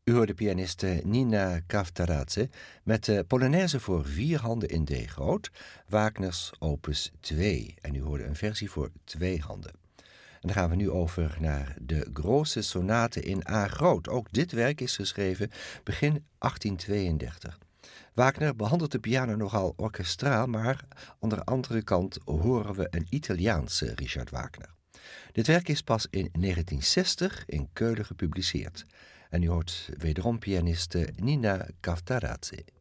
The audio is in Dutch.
U hoorde pianiste Nina Kavtaradze met de Polonaise voor 4 handen in D groot, Wagners opus 2. En u hoorde een versie voor 2 handen. En dan gaan we nu over naar de Große Sonate in A groot. Ook dit werk is geschreven begin 1832. Wagner behandelt de piano nogal orkestraal, maar aan de andere kant horen we een Italiaanse Richard Wagner. Dit werk is pas in 1960 in Keulen gepubliceerd. En u hoort wederom pianiste Nina Kavtaradze.